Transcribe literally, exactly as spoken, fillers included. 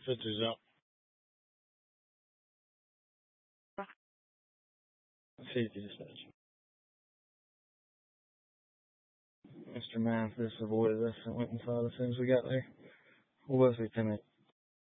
Switches up. Safety dispatch. Mister Mathis avoided us and went inside as soon as we got there. We'll both be ten minutes.